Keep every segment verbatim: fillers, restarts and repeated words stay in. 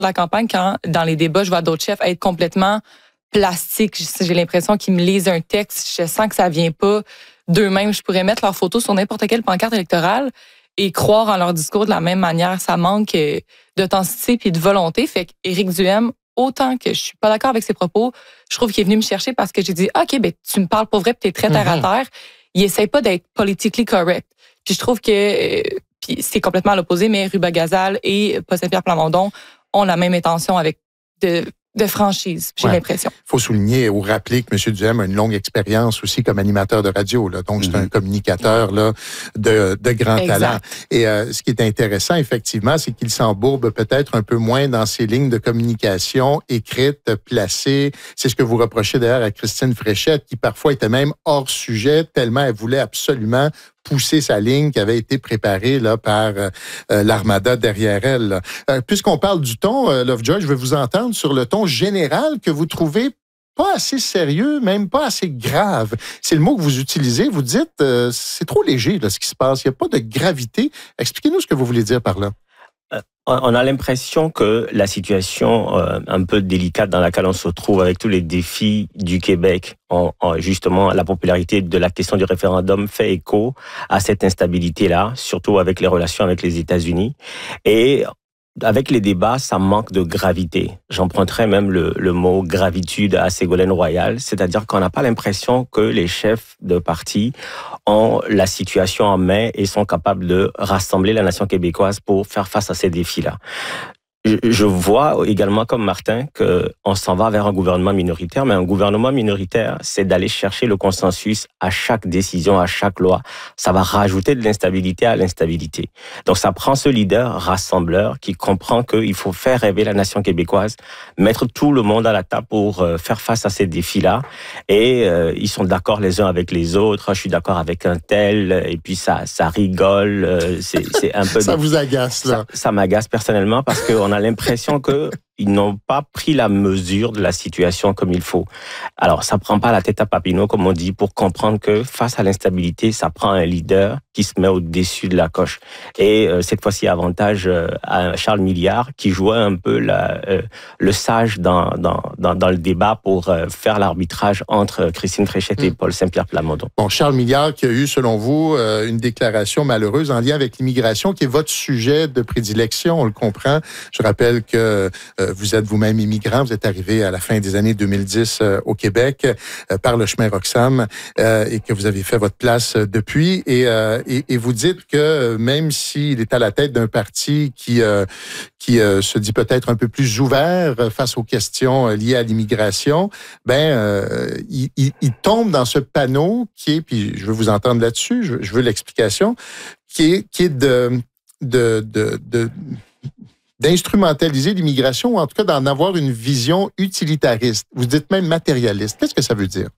de la campagne, quand dans les débats, je vois d'autres chefs être complètement plastiques. J'ai l'impression qu'ils me lisent un texte. Je sens que ça vient pas d'eux-mêmes. Je pourrais mettre leurs photos sur n'importe quelle pancarte électorale et croire en leur discours de la même manière. Ça manque d'authenticité puis de volonté. Fait qu'Éric Duhem, autant que je suis pas d'accord avec ses propos, je trouve qu'il est venu me chercher parce que j'ai dit, OK, ben tu me parles pour vrai puis t'es très terre à terre. Il essaie pas d'être politically correct. Puis je trouve que, puis c'est complètement à l'opposé, mais Ruba Gazal et Paul Saint-Pierre Plamondon ont la même intention avec de, de franchise, j'ai ouais. l'impression. Il faut souligner ou rappeler que M. Duhem a une longue expérience aussi comme animateur de radio. Là. Donc, mm-hmm. c'est un communicateur là, de, de grand exact. talent. Et euh, ce qui est intéressant, effectivement, c'est qu'il s'embourbe peut-être un peu moins dans ses lignes de communication écrites, placées. C'est ce que vous reprochez d'ailleurs à Christine Fréchette, qui parfois était même hors sujet, tellement elle voulait absolument pousser sa ligne qui avait été préparée là, par euh, l'armada derrière elle. Euh, puisqu'on parle du ton, euh, Lovejoy, je vais vous entendre sur le ton général que vous trouvez pas assez sérieux, même pas assez grave. C'est le mot que vous utilisez. Vous dites, euh, c'est trop léger là, ce qui se passe. Il n'y a pas de gravité. Expliquez-nous ce que vous voulez dire par là. On a l'impression que la situation euh, un peu délicate dans laquelle on se trouve avec tous les défis du Québec, en, en, justement la popularité de la question du référendum fait écho à cette instabilité-là, surtout avec les relations avec les États-Unis. Et avec les débats, ça manque de gravité. J'emprunterais même le, le mot gravitude à Ségolène Royal, c'est-à-dire qu'on n'a pas l'impression que les chefs de parti ont la situation en main et sont capables de rassembler la nation québécoise pour faire face à ces défis-là. Je vois également, comme Martin, qu'on s'en va vers un gouvernement minoritaire, mais un gouvernement minoritaire, c'est d'aller chercher le consensus à chaque décision, à chaque loi. Ça va rajouter de l'instabilité à l'instabilité. Donc, ça prend ce leader rassembleur qui comprend qu'il faut faire rêver la nation québécoise, mettre tout le monde à la table pour faire face à ces défis-là. Et euh, ils sont d'accord les uns avec les autres. Je suis d'accord avec un tel. Et puis, ça, ça rigole. C'est, c'est un peu... ça vous agace, là? Ça, ça m'agace personnellement parce qu'on a l'impression que ils n'ont pas pris la mesure de la situation comme il faut. Alors, ça prend pas la tête à Papineau, comme on dit, pour comprendre que face à l'instabilité, ça prend un leader qui se met au-dessus de la coche. Et euh, cette fois-ci, avantage euh, à Charles Milliard, qui jouait un peu la, euh, le sage dans, dans, dans, dans le débat pour euh, faire l'arbitrage entre Christine Fréchette mmh. et Paul Saint-Pierre Plamondon. Bon, Charles Milliard qui a eu, selon vous, euh, une déclaration malheureuse en lien avec l'immigration, qui est votre sujet de prédilection, on le comprend. Je rappelle que euh, vous êtes vous-même immigrant, vous êtes arrivé à la fin des années deux mille dix euh, au Québec euh, par le chemin Roxham euh, et que vous avez fait votre place euh, depuis. Et, euh, et, et vous dites que même s'il est à la tête d'un parti qui, euh, qui euh, se dit peut-être un peu plus ouvert face aux questions liées à l'immigration, ben euh, il, il, il tombe dans ce panneau qui est, puis je veux vous entendre là-dessus, je, je veux l'explication, qui est, qui est de... de, de, de d'instrumentaliser l'immigration ou en tout cas d'en avoir une vision utilitariste. Vous dites même matérialiste. Qu'est-ce que ça veut dire?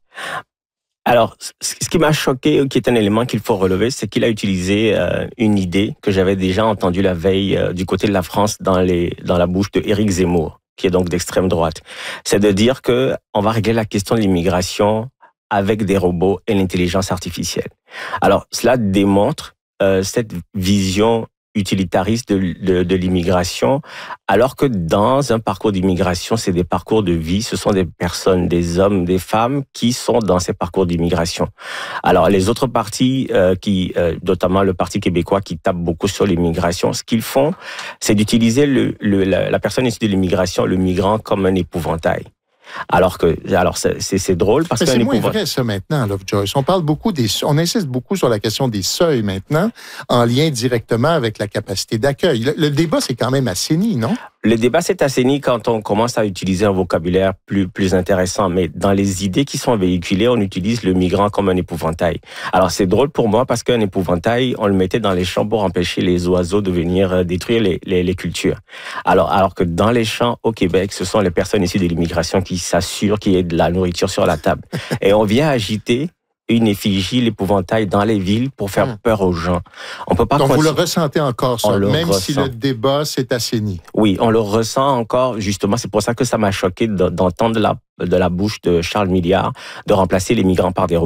Alors, ce qui m'a choqué, qui est un élément qu'il faut relever, c'est qu'il a utilisé euh, une idée que j'avais déjà entendue la veille euh, du côté de la France dans, les, dans la bouche de Éric Zemmour, qui est donc d'extrême droite. C'est de dire que on va régler la question de l'immigration avec des robots et l'intelligence artificielle. Alors, cela démontre euh, cette vision utilitariste de, de, de l'immigration, alors que dans un parcours d'immigration, c'est des parcours de vie, ce sont des personnes, des hommes, des femmes qui sont dans ces parcours d'immigration. Alors, les autres partis, euh, qui, euh, notamment le Parti québécois qui tape beaucoup sur l'immigration, ce qu'ils font, c'est d'utiliser le, le, la, la personne issue de l'immigration, le migrant, comme un épouvantail. Alors que, alors c'est, c'est, c'est drôle parce que c'est moins vrai ça maintenant, Lovejoy. On parle beaucoup des, on insiste beaucoup sur la question des seuils maintenant, en lien directement avec la capacité d'accueil. Le, le débat c'est quand même assaini, non? Le débat s'est assaini quand on commence à utiliser un vocabulaire plus plus intéressant, mais dans les idées qui sont véhiculées, on utilise le migrant comme un épouvantail. Alors c'est drôle pour moi parce qu'un épouvantail, on le mettait dans les champs pour empêcher les oiseaux de venir détruire les, les, les cultures. Alors alors que dans les champs au Québec, ce sont les personnes issues de l'immigration qui s'assurent qu'il y ait de la nourriture sur la table. Et on vient agiter une effigie, l'épouvantail dans les villes pour faire hum. peur aux gens. On peut pas. Donc continuer. Vous le ressentez encore, ça, même ressent. si le débat s'est assaini. Oui, on le ressent encore. Justement, c'est pour ça que ça m'a choqué d'entendre de la, de la bouche de Charles Milliard de remplacer les migrants par des robots.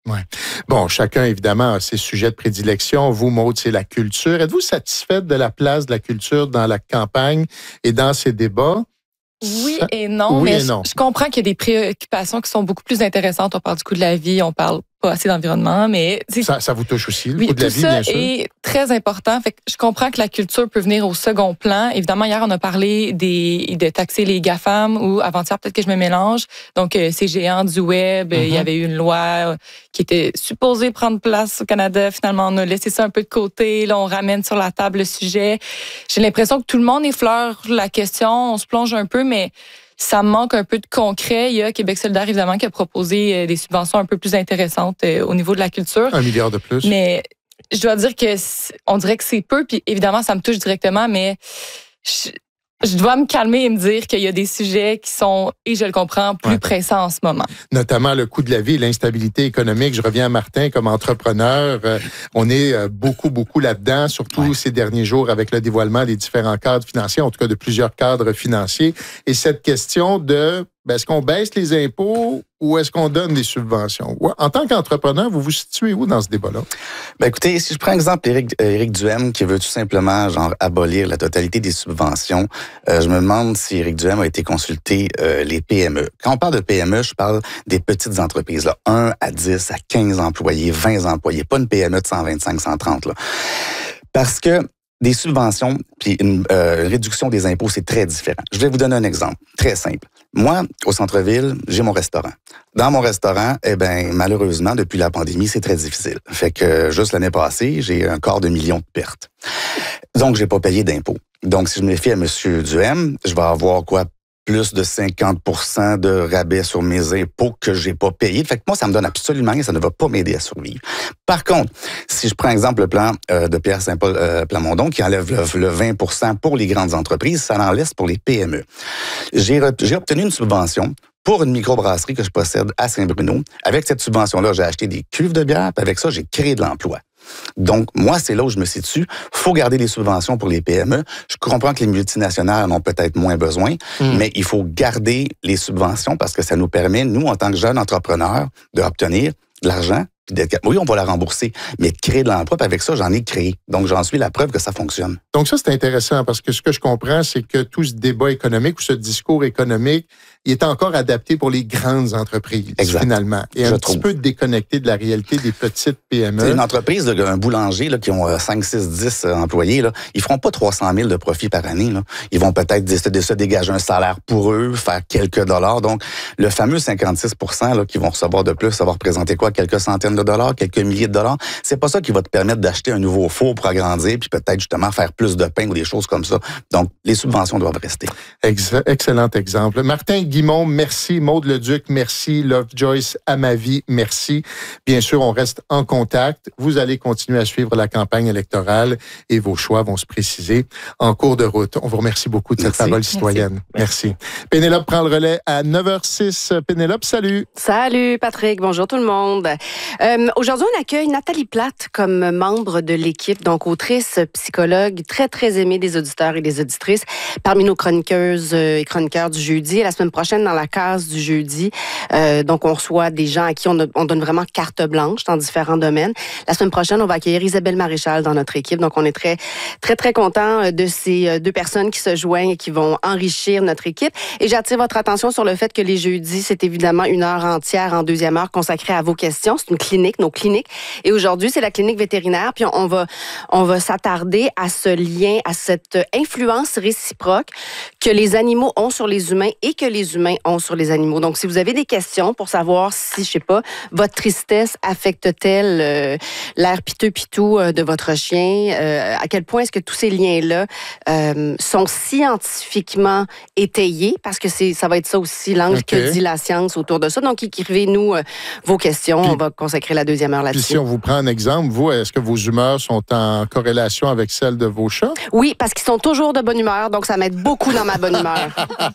Ouais. Bon, chacun, évidemment, a ses sujets de prédilection. Vous, Maude, c'est la culture. Êtes-vous satisfaite de la place de la culture dans la campagne et dans ces débats? Oui et non, oui mais et non. Je, je comprends qu'il y a des préoccupations qui sont beaucoup plus intéressantes. On parle du coût de la vie, on parle pas assez d'environnement, mais... Ça, ça vous touche aussi, le oui, coût de la vie, bien sûr. tout ça est très important. Fait que je comprends que la culture peut venir au second plan. Évidemment, hier, on a parlé des, de taxer les GAFAM ou avant-hier, peut-être que je me mélange. Donc, euh, ces géants du web, mm-hmm. il y avait eu une loi qui était supposée prendre place au Canada. Finalement, on a laissé ça un peu de côté. Là, on ramène sur la table le sujet. J'ai l'impression que tout le monde effleure la question. On se plonge un peu, mais ça manque un peu de concret. Il y a Québec solidaire, évidemment, qui a proposé des subventions un peu plus intéressantes au niveau de la culture. Un milliard de plus. Mais je dois dire que on dirait que c'est peu, puis évidemment, ça me touche directement, mais je, je dois me calmer et me dire qu'il y a des sujets qui sont, et je le comprends, plus ouais. pressants en ce moment. Notamment le coût de la vie et l'instabilité économique. Je reviens à Martin comme entrepreneur. Euh, on est euh, beaucoup, beaucoup là-dedans, surtout ouais. ces derniers jours avec le dévoilement des différents cadres financiers, en tout cas de plusieurs cadres financiers. Et cette question de, ben, est-ce qu'on baisse les impôts ou est-ce qu'on donne des subventions? En tant qu'entrepreneur, vous vous situez où dans ce débat-là? Ben écoutez, si je prends exemple Éric, Éric Duhem, qui veut tout simplement genre abolir la totalité des subventions, euh, je me demande si Éric Duhem a été consulté euh, les P M E. Quand on parle de P M E, je parle des petites entreprises, là, un à dix, à quinze employés, vingt employés, pas une P M E de cent vingt-cinq, cent trente. Là. Parce que des subventions puis une, euh, une réduction des impôts, c'est très différent. Je vais vous donner un exemple très simple. Moi, au centre-ville, j'ai mon restaurant. Dans mon restaurant, eh ben malheureusement, depuis la pandémie, c'est très difficile. Fait que juste l'année passée, j'ai un quart de million de pertes. Donc, j'ai pas payé d'impôts. Donc, si je me fie à M. Duhem, je vais avoir quoi? Plus de cinquante pour cent de rabais sur mes impôts que j'ai pas payés. Fait que moi, ça me donne absolument rien, ça ne va pas m'aider à survivre. Par contre, si je prends exemple le plan euh, de Pierre Saint-Paul euh, Plamondon qui enlève le, le vingt pour cent pour les grandes entreprises, ça en laisse pour les P M E. J'ai, re, j'ai obtenu une subvention pour une microbrasserie que je possède à Saint-Bruno. Avec cette subvention-là, j'ai acheté des cuves de bière, puis avec ça, j'ai créé de l'emploi. Donc, moi, c'est là où je me situe. Faut garder les subventions pour les P M E. Je comprends que les multinationales en ont peut-être moins besoin, mmh. mais il faut garder les subventions parce que ça nous permet, nous, en tant que jeunes entrepreneurs, d'obtenir de l'argent. Oui, on va la rembourser, mais de créer de l'emploi, puis avec ça, j'en ai créé. Donc, j'en suis la preuve que ça fonctionne. Donc, ça, c'est intéressant parce que ce que je comprends, c'est que tout ce débat économique ou ce discours économique, il est encore adapté pour les grandes entreprises, exact. Finalement. Et je un trouve. Petit peu déconnecté de la réalité des petites P M E. C'est une entreprise, là, un boulanger là, qui ont cinq, six, dix employés, là, ils feront pas trois cent mille de profit par année. Là. Ils vont peut-être se dégager un salaire pour eux, faire quelques dollars. Donc, le fameux cinquante-six pour cent là, qu'ils vont recevoir de plus, ça va représenter quoi? Quelques centaines de dollars, quelques milliers de dollars. C'est pas ça qui va te permettre d'acheter un nouveau four pour agrandir, puis peut-être justement faire plus de pain ou des choses comme ça. Donc, les subventions doivent rester. Ex- excellent exemple. Martin Guimond, merci. Maude Leduc, merci. Love Joyce Amavi, merci. Bien sûr, on reste en contact. Vous allez continuer à suivre la campagne électorale et vos choix vont se préciser en cours de route. On vous remercie beaucoup de cette merci. Parole citoyenne. Merci. merci. Pénélope prend le relais à neuf heures six. Pénélope, salut. Salut, Patrick. Bonjour tout le monde. Euh, aujourd'hui, on accueille Nathalie Plate comme membre de l'équipe, donc autrice, psychologue, très, très aimée des auditeurs et des auditrices, parmi nos chroniqueuses et chroniqueurs du jeudi. Et la semaine prochaine, dans la case du jeudi, euh, donc on reçoit des gens à qui on, a, on donne vraiment carte blanche dans différents domaines. La semaine prochaine, on va accueillir Isabelle Maréchal dans notre équipe. Donc, on est très, très, très contents de ces deux personnes qui se joignent et qui vont enrichir notre équipe. Et j'attire votre attention sur le fait que les jeudis, c'est évidemment une heure entière en deuxième heure consacrée à vos questions. C'est une clinique, nos cliniques. Et aujourd'hui, c'est la clinique vétérinaire. Puis on va, on va s'attarder à ce lien, à cette influence réciproque que les animaux ont sur les humains et que les humains ont sur les animaux. Donc, si vous avez des questions pour savoir si, je sais pas, votre tristesse affecte-t-elle euh, l'air piteux-pitou euh, de votre chien, euh, à quel point est-ce que tous ces liens-là euh, sont scientifiquement étayés, parce que c'est, ça va être ça aussi l'angle okay. que dit la science autour de ça. Donc, écrivez-nous euh, vos questions. Puis, on va consacrer la deuxième heure là-dessus. Puis si on vous prend un exemple, vous, est-ce que vos humeurs sont en corrélation avec celles de vos chats? Oui, parce qu'ils sont toujours de bonne humeur, donc ça m'aide beaucoup dans ma bonne humeur.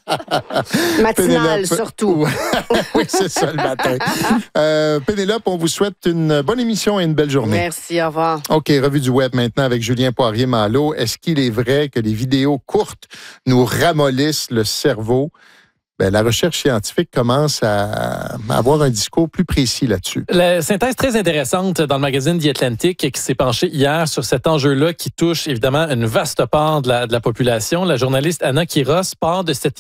Matinale, surtout. Oui, c'est ça le matin. euh, Pénélope, on vous souhaite une bonne émission et une belle journée. Merci, au revoir. OK, revue du web maintenant avec Julien Poirier-Malo. Est-ce qu'il est vrai que les vidéos courtes nous ramollissent le cerveau? ben, la recherche scientifique commence à, à avoir un discours plus précis là-dessus. La synthèse très intéressante dans le magazine The Atlantic qui s'est penché hier sur cet enjeu-là qui touche évidemment une vaste part de la, de la population. La journaliste Anna Quiros part de cette